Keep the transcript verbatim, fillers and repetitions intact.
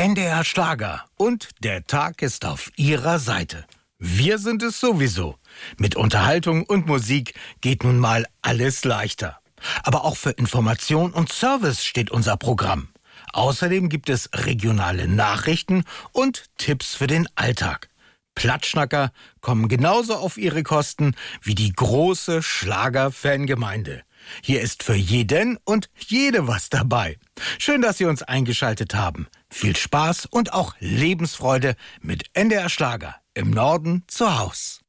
N D R Schlager und der Tag ist auf Ihrer Seite. Wir sind es sowieso. Mit Unterhaltung und Musik geht nun mal alles leichter. Aber auch für Information und Service steht unser Programm. Außerdem gibt es regionale Nachrichten und Tipps für den Alltag. Plattschnacker kommen genauso auf ihre Kosten wie die große Schlager-Fangemeinde. Hier ist für jeden und jede was dabei. Schön, dass Sie uns eingeschaltet haben. Viel Spaß und auch Lebensfreude mit N D R Schlager im Norden zu Haus.